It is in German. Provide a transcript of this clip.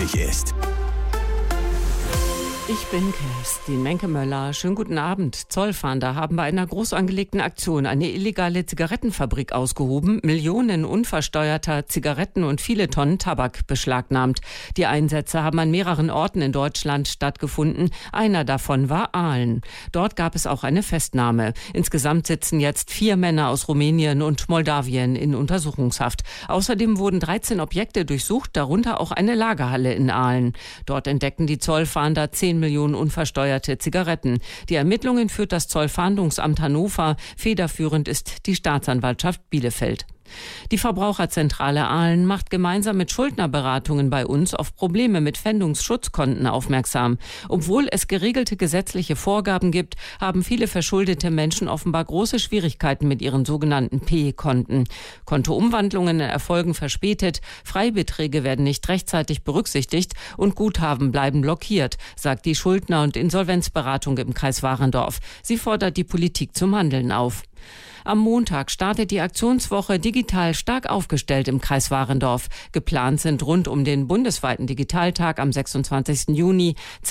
wichtig ist. Ich bin Kerstin Menke-Möller. Schönen guten Abend. Zollfahnder haben bei einer groß angelegten Aktion eine illegale Zigarettenfabrik ausgehoben, Millionen unversteuerter Zigaretten und viele Tonnen Tabak beschlagnahmt. Die Einsätze haben an mehreren Orten in Deutschland stattgefunden. Einer davon war Aalen. Dort gab es auch eine Festnahme. Insgesamt sitzen jetzt 4 Männer aus Rumänien und Moldawien in Untersuchungshaft. Außerdem wurden 13 Objekte durchsucht, darunter auch eine Lagerhalle in Aalen. Dort entdeckten die Zollfahnder 10 Millionen unversteuerte Zigaretten. Die Ermittlungen führt das Zollfahndungsamt Hannover. Federführend ist die Staatsanwaltschaft Bielefeld. Die Verbraucherzentrale Aalen macht gemeinsam mit Schuldnerberatungen bei uns auf Probleme mit Pfändungsschutzkonten aufmerksam. Obwohl es geregelte gesetzliche Vorgaben gibt, haben viele verschuldete Menschen offenbar große Schwierigkeiten mit ihren sogenannten P-Konten. Kontoumwandlungen erfolgen verspätet, Freibeträge werden nicht rechtzeitig berücksichtigt und Guthaben bleiben blockiert, sagt die Schuldner- und Insolvenzberatung im Kreis Warendorf. Sie fordert die Politik zum Handeln auf. Am Montag startet die Aktionswoche Digital stark aufgestellt im Kreis Warendorf. Geplant sind rund um den bundesweiten Digitaltag am 26. Juni